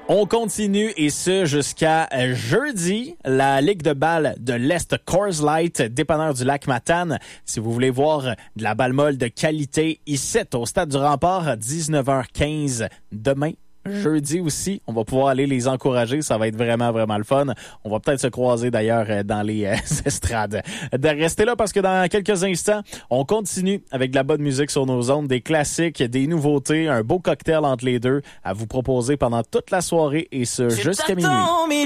On continue et ce jusqu'à jeudi. La Ligue de balle de l'Est Coors Light, dépanneur du lac Matane. Si vous voulez voir de la balle molle de qualité ici au Stade du Rempart, 19h15 demain. Jeudi aussi, on va pouvoir aller les encourager. Ça va être vraiment, vraiment le fun. On va peut-être se croiser d'ailleurs dans les estrades. De rester là parce que dans quelques instants, on continue avec de la bonne musique sur nos ondes, des classiques, des nouveautés, un beau cocktail entre les deux à vous proposer pendant toute la soirée et ce jusqu'à minuit.